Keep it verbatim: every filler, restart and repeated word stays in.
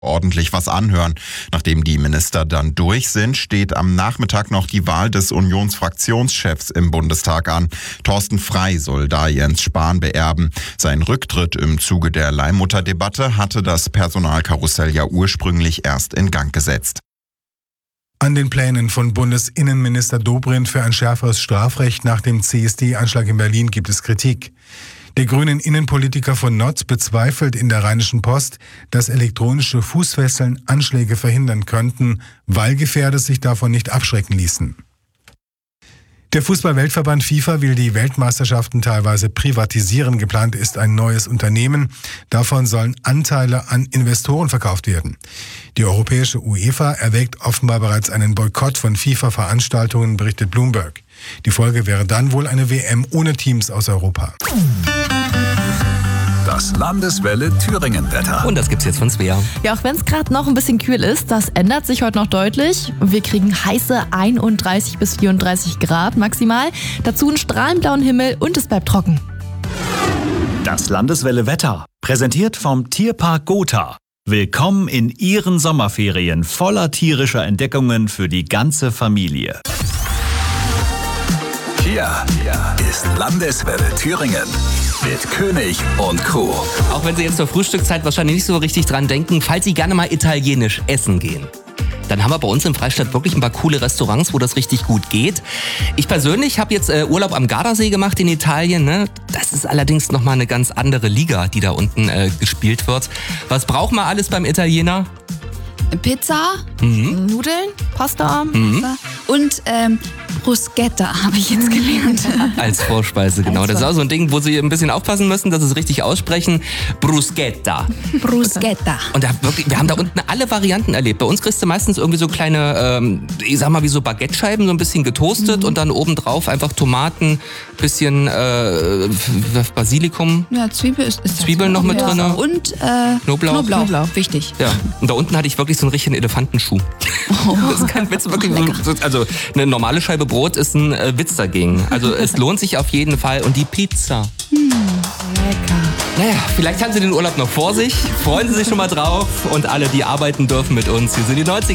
ordentlich was anhören. Nachdem die Minister dann durch sind, steht am Nachmittag noch die Wahl des Unionsfraktionschefs im Bundestag an. Thorsten Frey soll da Jens Spahn beerben. Sein Rücktritt im Zuge der Leihmutterdebatte hatte das Personalkarussell ja ursprünglich erst in Gang gesetzt. An den Plänen von Bundesinnenminister Dobrindt für ein schärferes Strafrecht nach dem C S D-Anschlag in Berlin gibt es Kritik. Der grünen Innenpolitiker von Notz bezweifelt in der Rheinischen Post, dass elektronische Fußfesseln Anschläge verhindern könnten, weil Gefährder sich davon nicht abschrecken ließen. Der Fußball-Weltverband FIFA will die Weltmeisterschaften teilweise privatisieren. Geplant ist ein neues Unternehmen. Davon sollen Anteile an Investoren verkauft werden. Die europäische UEFA erwägt offenbar bereits einen Boykott von FIFA-Veranstaltungen, berichtet Bloomberg. Die Folge wäre dann wohl eine W M ohne Teams aus Europa. Das Landeswelle Thüringen-Wetter. Und das gibt's jetzt von Svea. Ja, auch wenn es gerade noch ein bisschen kühl ist, das ändert sich heute noch deutlich. Wir kriegen heiße einunddreißig bis vierunddreißig Grad maximal. Dazu einen strahlend blauen Himmel und es bleibt trocken. Das Landeswelle Wetter. Präsentiert vom Tierpark Gotha. Willkommen in Ihren Sommerferien voller tierischer Entdeckungen für die ganze Familie. Hier, hier ist Landeswelle Thüringen mit König und Crew. Auch wenn Sie jetzt zur Frühstückszeit wahrscheinlich nicht so richtig dran denken, falls Sie gerne mal italienisch essen gehen, dann haben wir bei uns im Freistaat wirklich ein paar coole Restaurants, wo das richtig gut geht. Ich persönlich habe jetzt äh, Urlaub am Gardasee gemacht in Italien. Ne? Das ist allerdings nochmal eine ganz andere Liga, die da unten äh, gespielt wird. Was braucht man alles beim Italiener? Pizza, mhm. Nudeln, Pasta mhm. und ähm, Bruschetta habe ich jetzt gelernt. Als Vorspeise, genau. Als das ist auch so ein Ding, wo Sie ein bisschen aufpassen müssen, dass Sie es richtig aussprechen. Bruschetta. Bruschetta. Und da wirklich, wir haben da unten alle Varianten erlebt. Bei uns kriegst du meistens irgendwie so kleine, ähm, ich sag mal wie so Baguette-Scheiben, so ein bisschen getoastet mhm. und dann obendrauf einfach Tomaten, bisschen äh, Basilikum. Ja, Zwiebel ist, ist Zwiebeln noch mit ja. drin. Und äh, Knoblauch. Knoblauch. Knoblauch, wichtig. Ja. Und da unten hatte ich wirklich so einen richtigen Elefantenschuh. Oh. Das ist kein Witz, wirklich. Also eine normale Scheibe Brot ist ein äh, Witz dagegen. Also es lohnt sich auf jeden Fall. Und die Pizza. Hm, lecker. Naja, vielleicht haben Sie den Urlaub noch vor sich. Freuen Sie sich schon mal drauf. Und alle, die arbeiten dürfen mit uns. Hier sind die neunzig.